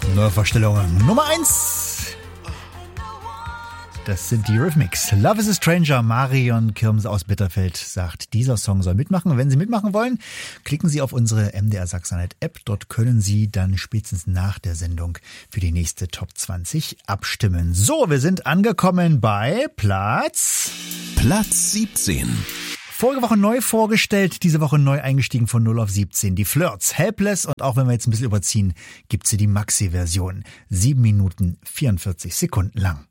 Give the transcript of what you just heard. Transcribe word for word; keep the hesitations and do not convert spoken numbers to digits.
Neuvorstellung Nummer eins. Das sind die Eurythmics. Love is a Stranger. Marion Kirms aus Bitterfeld sagt, dieser Song soll mitmachen. Und wenn Sie mitmachen wollen, klicken Sie auf unsere M D R Sachsen-Anhalt App. Dort können Sie dann spätestens nach der Sendung für die nächste Top zwanzig abstimmen. So, wir sind angekommen bei Platz... Platz siebzehn. Vorige Woche neu vorgestellt, diese Woche neu eingestiegen von null auf siebzehn. Die Flirts, Helpless, und auch wenn wir jetzt ein bisschen überziehen, gibt's hier die Maxi-Version. sieben Minuten vierundvierzig Sekunden lang.